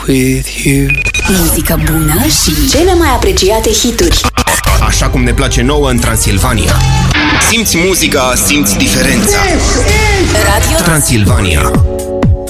with you. Muzică bună și cele mai apreciate hituri. Așa cum ne place nouă în Transilvania. Simți muzica, simți diferența. Radio Transilvania.